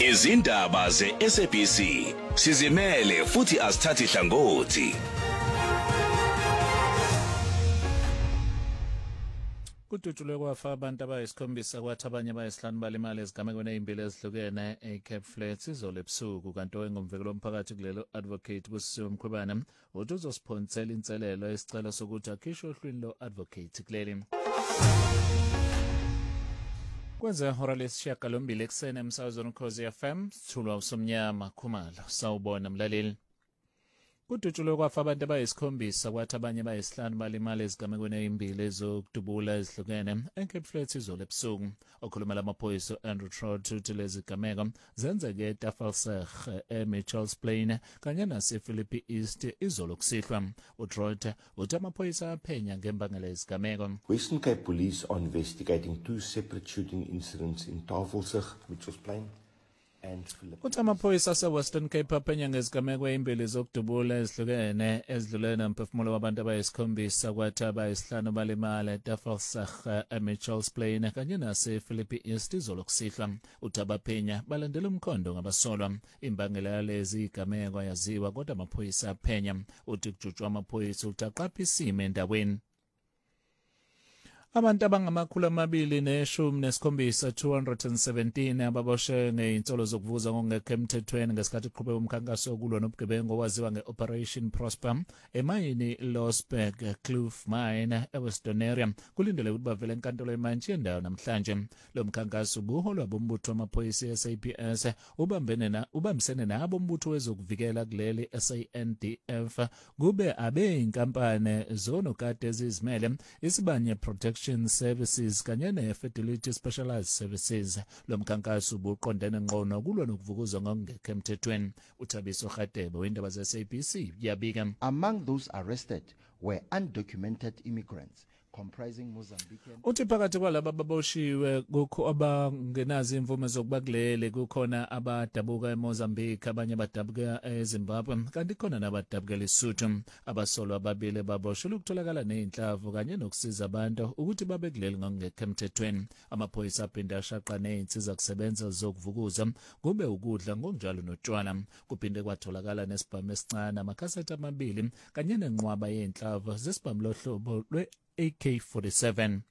izindaba ze-SABC sizimele futhi asithathi hlangothi. Kudutshulwe kwafa abantu abayisikhombisa kwathi abanye abayisihlanu balimala ezigamekweni ezimbili ezihlukene eCape Flats izolo ebusuku kanti ongumvekelo womphakathi kulelo advocate Busisiwe Mkhwebane uthi uzosiphonsela inselelo esicelo sokuthi akhishwe ohlwini lo advocate kuleli. Kwenza hora lesishiyagalombili ekuseni emsakazweni Ukhozi FM sithulwa usomnyama Khumalo sawubona mlaleli. Kudutshulwe kwafa abantu abayisikhombisa kwathi abanye abayisihlanu balimala ezigamekweni ezimbili ezokudubula ezihlukene eCape Flats izolo ebusuku. Okhuluma lamaphoyisa Andrew Trott uthi lezi gameko zenzeke eTafelsig eMitchells Plain kanye nasePhilippi East izolo kusihlwa. uTrott uthi amaphoyisa aphenya ngembangela yezigameko. Western Cape Police are investigating two separate shooting incidents in Tafelsig, Mitchells Plain, and Philippi. Uthi amaphoyisa ase-Western Cape aphenya ngezigameko ezimbili zokudubula ezihlukene ezidlule nomphefumulo wabantu abayisikhombisa kwathi abayisihlanu balimala eTafelsig eMitchells Plain kanye nasePhilippi East izolo kusihlwa. Uthi abaphenya balandela umkhondo ngabasolwa. Imbangela yalezi igameko yaziwa kodwa amaphoyisa aphenya. Uthi kujutshwa amaphoyisa uthi aqapha isimo endaweni. Abantu abangama-217 217 ababoshe ngeinsolo zokuvuza ngokungekho emthethweni ngesikhathi kuqhubeka umkhankaso wokulwa nobugebengu owaziwa nge-Operation Prosper emayini Losberg Kloof Mine eWestern Area kulindelwe ukuthi bavele enkantolo yemantshi yendawo namhlanje. Lo mkhankaso ubuholwa bombutho wamaphoyisa e-SAPS ubambisene nabo umbutho wezokuvikela kuleli SANDF kube abeyinkampani zonogada ezizimele isibanye Protection Services kanye ne-Fidelity Specialized Services. Lo mkhankaso ubuqondene ngqo nokulwa nokuvukuza ngokungekho emthethweni. uThabiso Khatebe wendaba ze-SABC yabika. Among those arrested were undocumented immigrants comprising Mozambican. Uthi phakathi kwalabo ababoshiwe kukho abangenazo imvume zokuba kuleli kukhona abadabuka eMozambique abanye badabuka eZimbabwe kanti khona nabadabuka eLesotho. Abasolwa ababili baboshelwe ukutholakala nezinhlavu kanye nokusiza abantu ukuthi babe kuleli ngokungekho emthethweni. Amaphoyisa aphinde ashaqa nezinsiza kusebenza zokuvukuza kube ukudla ngokunjalo notshwala. Kuphinde kwatholakala nesibhamu esincane amakhasethi amabili kanye nenqwaba yezinhlavu zesibhamu lohlobo AK-47.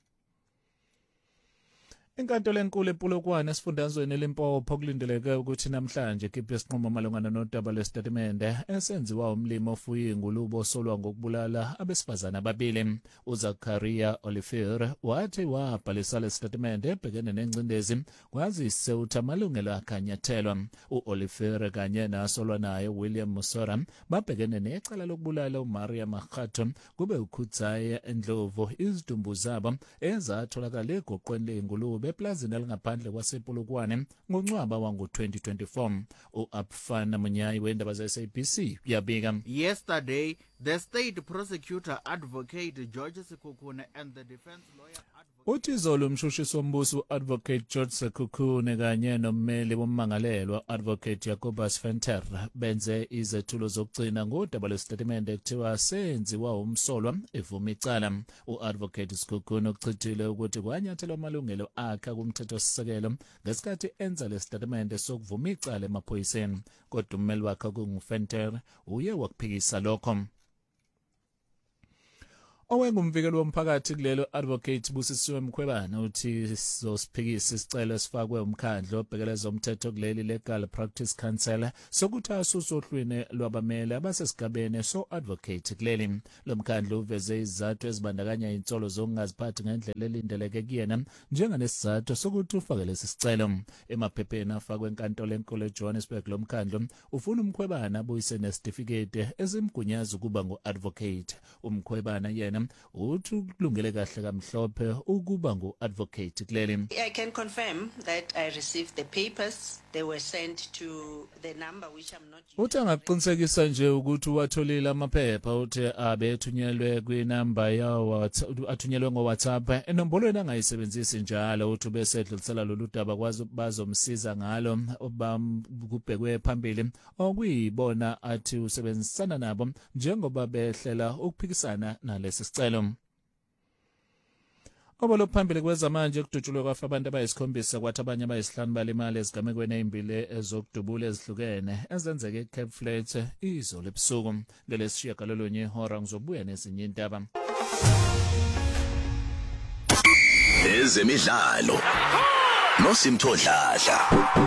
Inkantolo enkulu ePolokwane esifundazweni eLimpopo kulindeleke ukuthi namhlanje ikhiphe isinqumo malungana nodaba lwesitatimende esenziwa umlimi ofuye ingulube osolwa ngokubulala abesifazane ababili. uZakaria Olivier wathi wabhalisa lesitatimende ebhekene nengcindezi kwazise ukuthi amalungelo akhanyathelwa. uOlivier kanye nasolwa naye William Musora babhekene necala lokubulala uMaria Makhatho kube uKhutzaye Ndlovu izidumbu zabo ezatholakala egoqweni lengulube eplazini elingaphandle kwasePolokwane ngoNcwaba wango-2024. uApfana Munyayi wendaba ze-SABC yabika. Yesterday, the state prosecutor advocate George Sekhukhune and the defense lawyer uthi izolo umshushisi wombuso advocate George Sekhukhune kanye nommeli wommangalelwa advocate Jacobus Venter benze izethulo zokugcina ngodaba lwesitatimende ekuthiwa senziwa umsolwa evuma icala. uadvocate Sekhukhune ukuchithile ukuthi kwanyathelwa amalungelo akhe kumthethosisekelo ngesikhathi enza lesitatimende sokuvuma icala emaphoyiseni kodwa ummeli wakhe kunguVenter uye wakuphikisa lokho. Owengumvikelo womphakathi kulelo advocate Busisiwe Mkhwebane uthi zosiphikisa isicelo esifakwe umkhandlu obhekeleza umthetho kuleli Legal Practice Council sokuthi asuswe ohlwini lwabameli abasesigabeni so-advocate kuleli. Lo mkhandlu uveze izizathu ezibandakanya insolo zokungaziphathi ngendlela elindeleke kuyena njenganesizathu sokuthi ufake lesi sicelo. Emaphepheni afakwe enkantolo enkulu eJohannesburg lo mkhandlu ufuna uMkhwebane abuyise nesitifiketi ezimgunyaza ukuba ngu-advocate. uMkhwebane yena uthi kulungele kahle kamhlophe ukuba ngu-advocate kuleli. I can confirm that I received the papers. They were sent to the number which I'm not using. Uthi angaqinisekisa nje ukuthi watholile amaphepha uthi abethunyelwe kwinamba yawo athunyelwe ngoWhatsApp enombolweni angayisebenzisi njalo uthi bese edlulisela lolu daba kwazi bazomsiza ngalo kubhekwe phambili okuyibona athi usebenzisana nabo njengoba behlela ukuphikisana nalesi sicelo. Obalo phambili kwezamanje kudutshulwe kwafa abantu abayisikhombisa kwathi abanye abayisihlanu balimala ezigamekweni ezimbili ezokudubula ezihlukene ezenzeke eCape Flats izolo ebusuku. Ngelesishiyagalolunye ihora ngizobuya nezinye indaba. Ezemidlalo noSimthodladla.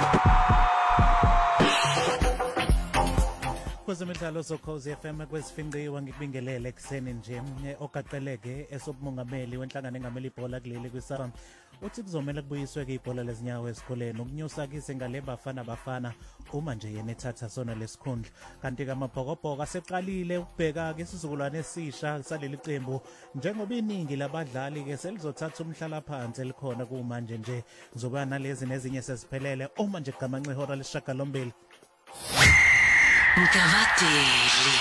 Kwezemidlalo zokhozi FM kwesifinqiwe ngikubingelele ekseni nje oqaqeleke esobumongameli wenhlangano engamela ibhola kuleli kwisaba uthi kuzomela kubuyiswe ke ibhola lezinyawo esikoleni ukunyusa izinga lebafana uma nje yena ethatha sona lesikhundla kanti ke amabhokobhoko aseqalile ukubheka ke isizukulwane esisha saleli qembu njengoba iningi labadlali ke selizothatha umhlala phansi elikhona kumanje nje kuzoba nalezi nezinye seziphelele uma nje gamanxe ihora lesishagalombili. Mkavateli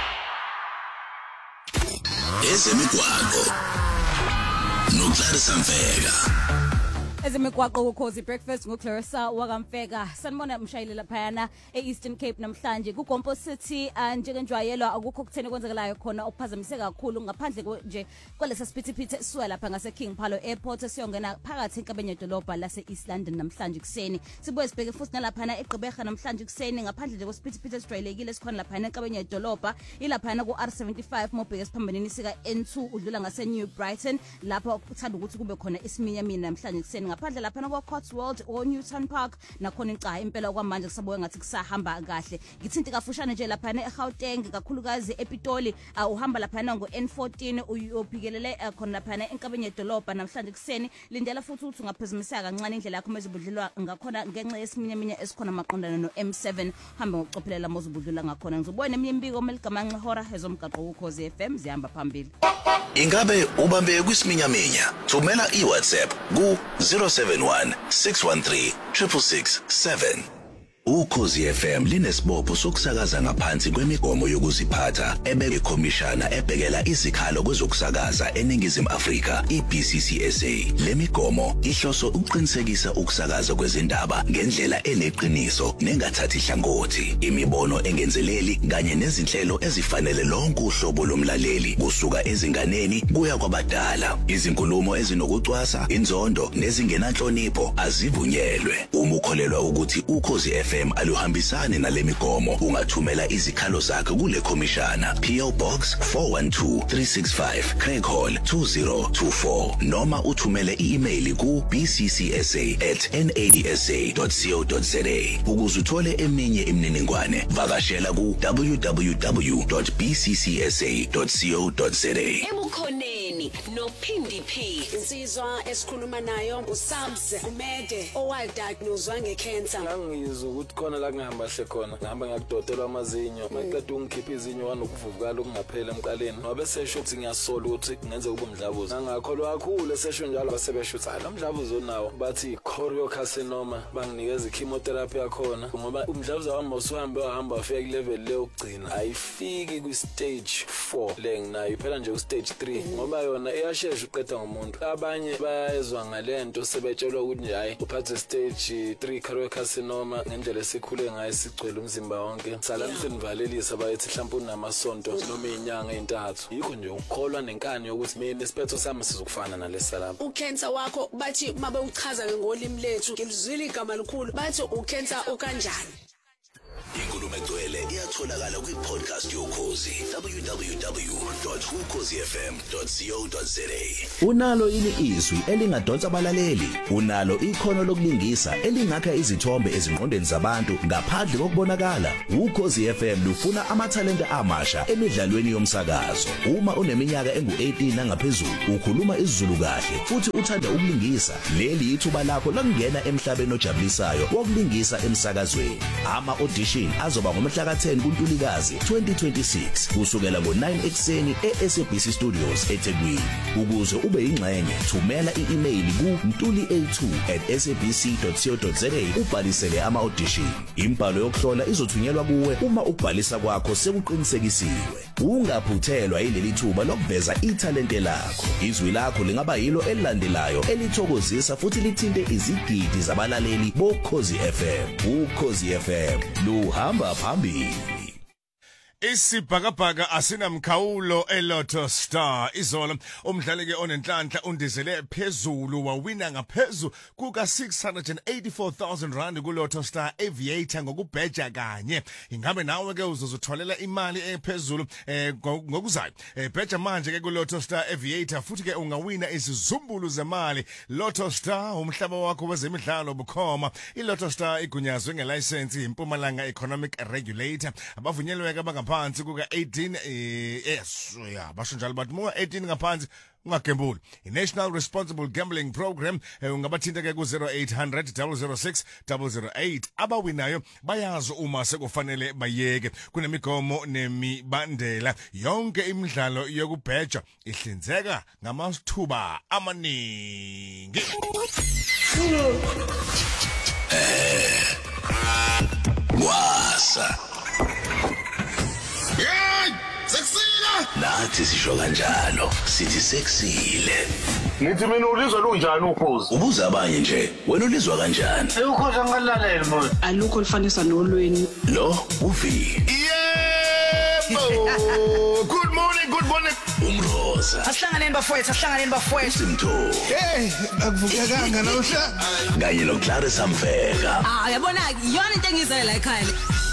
ezemigwaqo noClarissa Mfeka. Ezemigwaqo ukhozi breakfast ngoClarissa wakamfeka sanibona umshayeli laphayana eEastern Cape namhlanje kuGompo City njengenjwayelo akukho kutheni kwenzekalayo khona okuphazamiseka kakhulu ngaphandle nje kwalesa siphithiphithi esisuka lapha ngase King Phalo Airport siyongena phakathi enkabeni yedolobha lase East London namhlanje kuseni sibuye sibheke futhi nalaphana eGqeberha namhlanje kuseni ngaphandle nje kwesiphithiphithi esijwayelekile esikhona laphana enkabeni yedolobha ilaphana ku-R75 mobheke esiphambanini sika N2 udlula ngase New Brighton lapho uthanda ukuthi kube khona isiminyamini namhlanje kuseni ngaphandle laphana kwa-Cotswold o Newton Park nakhona inca impela kwamanje kusabuye ngathi kusahamba kahle ngithinti kafushane nje laphana eGauteng kakhulukazi ePitoli uhamba laphana ngo-N14 uyophikelele khona laphana enkabeni yedolobha namhlanje kuseni lindela futhi ukuthi ungaphezumiseka kancane indlela yakho mezibudlelwa ngakhona ngenxa yesiminyaminya esikhona maqondana no-M7 hambe ngokucophelela mozibudlula ngakhona ngizobona eminye imbiko omeligamanxe ihora ezomgaqo ukhozi FM zihamba phambili. Ingabe ubambe kwisiminyaminya thumela iWhatsApp ku 071 613 667. Ukhozi FM linesibopho sokusakaza ngaphansi kwemigomo yokuziphatha ebeke ikhomishana ebhekela izikhalo kwezokusakaza eNingizimu Afrika iBCCSA. Le migomo ihloso ukuqinisekisa ukusakaza kwezindaba ngendlela eneqiniso nengathathi hlangothi, imibono engenzeleli kanye nezinhlelo ezifanele lonke uhlobo lomlaleli kusuka ezinganeni kuya kwabadala. Izinkulumo ezinokucwasa, inzondo nezingenanhlonipho azivunyelwe. Uma ukholelwa ukuthi Ukhozi FM aluhambisani nalemigomo ungathumela izikhalo zakhe kule khomishana PO Box 412365 Craighall 2024 noma uthumele i-email ku bccsa@nadsa.co.za. ukuze uthole eminye imininingwane vakashela ku www.bccsa.co.za. Ebukhoneni noPhindi P insizwa esikhuluma nayo uSabs Umede owadiagnosed ngecancer. Ngizwe ukuthi khona la ngihamba hle khona ngihamba ngiyakudotelwa amazinyo maqeda ungikhipha izinyo wanokuvuvuka lokungaphela emqaleni ngoba sesho ukuthi ngiyasola ukuthi ngenze kube umdlavuzo ngakholwa kakhulu esesho njalo basebeshuthi lo mdlavuzo nawo bathi choriocarcinoma banginikeza ichemotherapy yakhona ngoba umdlavuzo wami usuhambe wahamba wafika kulevel le ukugcina ayifiki ku stage 4 le nginayo phela nje ku stage 3 ngoba yona iyashesha uqeda ngomuntu abanye bayezwa ngalento sebetshelwa ukuthi nje hayi uphathe stage 3 choriocarcinoma ngendlela esikhule ngayo sigcwele umzimba wonke sala nisenivalelisa bayithi mhlawumbe unamasonto noma inyanga ezintathu yikho nje ukukholwa nenkani yokuthi mina isiphetho sami sizokufana nalesalapha. Ucancer wakho bathi mabe uchaza ngolimi lethu ngilizwile igama likhulu bathi ucancer okanjani. Inkulumo egcwele iyatholakala kwi-podcast yokhozi www.ukhozifm.co.za. Unalo ini izwi elingadonsa abalaleli, unalo ikhono lokulingisa elingakha izithombe ezingqondweni zabantu ngaphandle kokubonakala. Ukhozi FM lufuna amathalente amasha emidlalweni yomsakazo. Uma uneminyaka engu-18 nangaphezulu, ukhuluma isiZulu kahle futhi uthanda ukulingisa, leli ithuba lakho lokungena emhlabeni ojabulisayo wokulingisa emsakazweni. Ama-audition azoba ngomhla ka-10 kuNtulikazi 2026 kusukela ngo-9 ekseni eSABC Studios eThekwini. Ukuze ube yingxenye, thumela i-email ku-ntuli82@sabc.co.za ubhalisele ama-audition. Imbhalo yokuhlola izothunyelwa kuwe uma ukubhalisa kwakho sekuqinisekisiwe. Ungaphuthelwa yileli thuba lokuveza ithalente lakho. Izwi lakho lingaba yilo elilandelayo elithokozisa futhi lithinte izigidi zabalaleli bokhozi FM. Ukhozi FM luhamba phambili. Isibhakabhaka asinamkhawulo eLotto Star izolo umdlali ke onenhlanhla undizele phezulu wawina ngaphezulu kuka 684,000 rand kuLotto Star Aviator ngokubheja kanye ingabe nawe ke uzozitholela imali ephezulu ngokuzayo bheja manje ke kuLotto Star Aviator futhi ke ungawina izizumbulu zemali Lotto Star umhlaba wakho wezemidlalo bukhoma iLotto Star igunyazwe ngelicense iMpumalanga Economic Regulator abavunyelwe ke ngaphansi kuka 18 yes yeah basho njalo bathi mo 18 ngaphansi ungagembuli iNational Responsible Gambling Program ungabathinta ke ku 0800 006 008 abawinayo bayazi uma sekufanele bayeke kunemigomo nemibandela yonke imidlalo yokubheja ihlinzeka ngamathuba amaningi Wasa Seksile nathi sisho kanjalo sithi seksile Nithi mina ulizwa lunjani ukhozi ubuza abanye nje wena ulizwa kanjani ukhozi angalalela manje alukho lifanisa nolweni lo uvi yebo good morning umroza asihlanganeni bafowethu Simtho hey akuvukekanga nawuhla kanye noClara Samfeka yabona iyona into engizele la ekhaya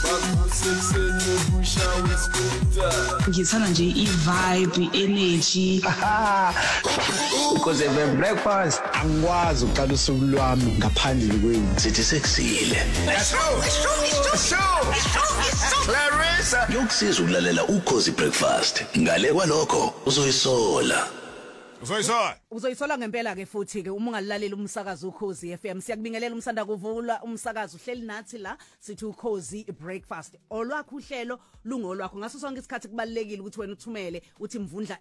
ngithanda nje i-vibe i-energy because the breakfast angikwazi ukuqala usuku lwami ngaphandle kwenu sithi seksile let's go Clarissa yokusiza ukulalela ukhozi breakfast ngale kwalokho uzoyisola uzoyisola ngempela ke futhi ke uma ungalalela umsakazo ukhozi FM siyakubingelela umsanda kuvula umsakazo uhleli nathi la sithi ukhozi breakfast olwakho uhlelo lungolwakho ngaso sonke isikhathi kubalekile ukuthi wena uthumele uthi mvundla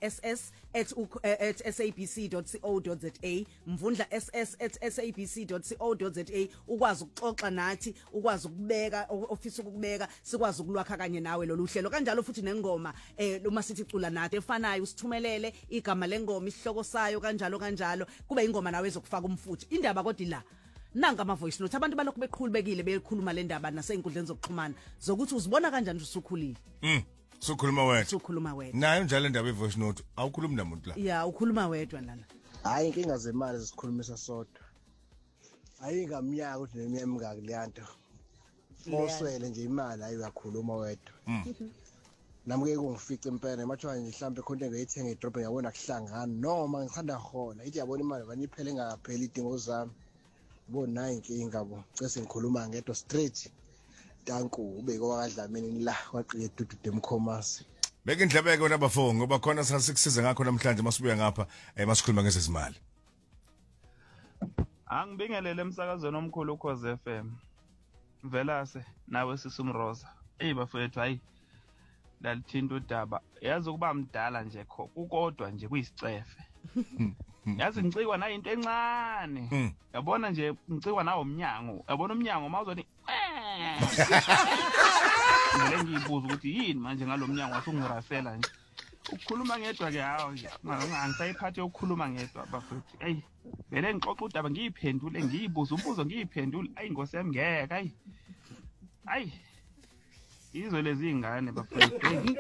ss@sabc.co.za mvundla ss@sabc.co.za ukwazi ukuxoxa nathi ukwazi ukubeka ofisa ukubeka sikwazi ukulwakha kanye nawe lolu hlelo kanjalo futhi nengoma uma sithi cula nathi efanayo usithumelele igama lengoma isihloko sayo kanjalo kube ingoma nawe ezokufaka umfutho indaba kodwa la nanga ama voice note abantu balokhu beqhulubekile bekhuluma le ndaba nasey'nkundleni zokuxhumana zokuthi uzibona kanjani usukhulile sukhuluma wena nayo njalo indaba evoice note awukhulumi namuntu la ya ukhuluma wedwa lana hayi inkinga zemali zisikhulumisa sodwa ayingamnyaka ukuthi nemiya emingaki leyanto moswele nje imali ayi uyakhuluma wedwa Namke kungifica impela emathiwa nje mhlambe khonto engiyithenga edrop ngiyabona kuhlangana noma ngikhanda khona ithi yabona imali baniphele engapheli idingo zami bona inkinga bo cese ngikhuluma ngedwa straight danku ubeke wakadlamini la kwaqiye dudu demkhomasi beka indlebeke wena bafo ngoba khona sasikusiza ngakho namhlanje masibuya ngapha masikhuluma ngezezimali angibingelele emsakazweni omkhulu ukhozi FM Velase nawe sisumroza bafowethu hayi lalithinta udaba yazi ukuba mdala nje kukodwa nje kuyisicefe yazi ngicikwa na into encane yabona nje ngicikwa nawo umnyango yabona umnyango mawuzoni ngiyibuza ukuthi yini manje ngalomnyango wasungirasela nje ukukhuluma ngedwa ke hawo nje angisayiphathi ukukhuluma ngedwa bafethu hey vele ngixoxa udaba ngiyiphendule ngiyibuza umbuzo ngiyiphendule ayi Nkosi yami ngeke ayi izwe lezi ingane bafethu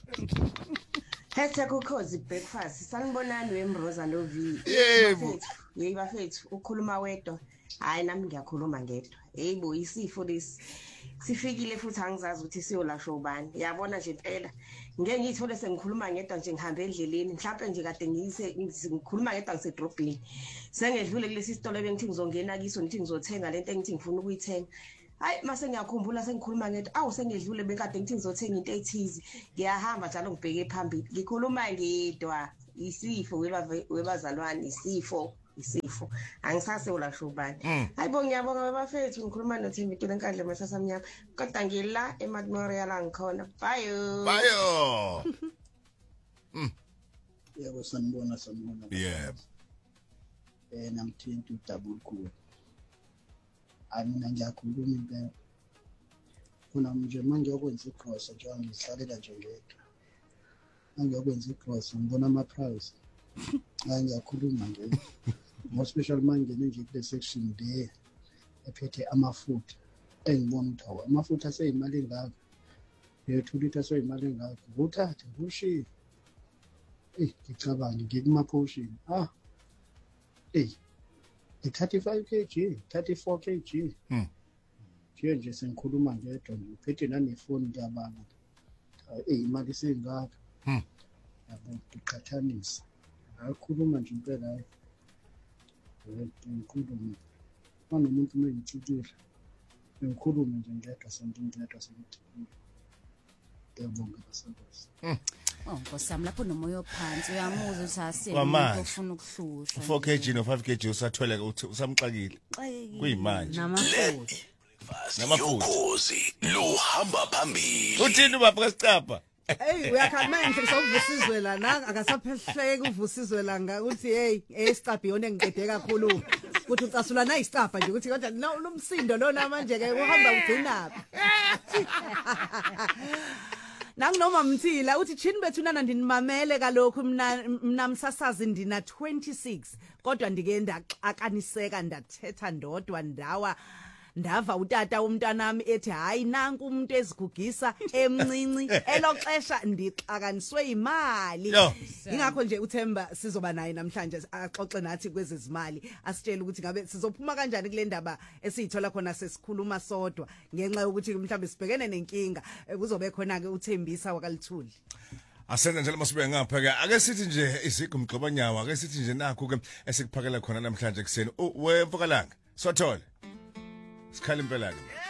#ukhozi breakfast sanibonani wemroza novi yebo bafethu ukhuluma wedwa hayi nami ngiyakhuluma ngedwa bo isifo lesi sifikile futhi angizazi ukuthi siyolasho ubani yabona nje impela ngeke ngithole sengikhuluma ngedwa nje ngihambe endleleni mhlawumbe nje kade ngikhuluma ngedwa ngisedrobheni sengedlule kulesi sitolo bengithi ngizongena kiso ngithi ngizothenga lento engithi ngifuna ukuyithenga hayi mase ngiyakhumbula sengikhuluma ngedwa sengedlule bekade ngithi ngizothenga into ethizi ngiyahamba njalo ngibheke phambili ngikhuluma ngedwa isifo webazalwane isifo angisase ulasho ubani hayibo ngiyabonga bafethu ngikhuluma noThembile enkandla masasamnyama kodwa ngila eMemorial angikhona bye yebo sanibona yebo namthinta udaba olukhulu mina ngiyakhuluma impela kuna nje manje yokwenza igross njengoba ngihlalela nje ngedwa manje yokwenza igross ngibona ama price ngiyakhuluma nje more special manje nje kule section le ephethe amafutha engibona ukuthi amafutha aseyimali engaka yethu lithi asoyimali engakho uthathe ushiye ngicabanga ngikumaphoshin i-35 kg 34 kg nje sengikhuluma ngedwa nje uphethe nanefoni ngiyabanga imali sengaka yabo ngiqhathanisa akukhuluma nje impela hayi ngikhuluma manomuntu mengicikile ngikhuluma nje ngedwa sengingedwa sengithini ngiyabonga basabazi Nkosami lapho nomoya ophansi uyamuza ukuthi asiye Kwamanje. ufuna ukuhlushwa 4 kg no 5 kg usathwele uthi usamxakile kuyimanje namafutha Ukhozi luhamba phambili. uthini baba kasicapha Hey uyakhamanga nje sokuvusizwe la nanga akasaphehleke uvusizwe la ngakuthi hey esicaphi yona engiqede kakhulu ukuthi ucasula na isicapha nje ukuthi kodwa lo msindo lona manje ke uhamba ugcinaphi Nanginoma Mthila uthi chini bethu nana ndinimamele kalokho mina msasazi ndina 26 kodwa ndike ndaqakaniseka ndathetha ndodwa ndava utata umntanami ethi hayi nanku umuntu ezigugisa emncinci eloxesha ndixakaniswe imali ingakho nje uThemba sizoba naye namhlanje axoxe nathi kwezezimali asitshela ukuthi ngabe sizophuma kanjani kule ndaba esiyithola khona sesikhuluma sodwa ngenxa yokuthi mhlawumbe sibhekene nenkinga kuzobe khona ke uThembisa wakalithuli Asena njalo masibe ngapha ke ake sithi nje isigu mgxobanyawo ake sithi nje nakho ke esikuphakela khona namhlanje kuseni wemfokalanga sothola Sikhala impela ke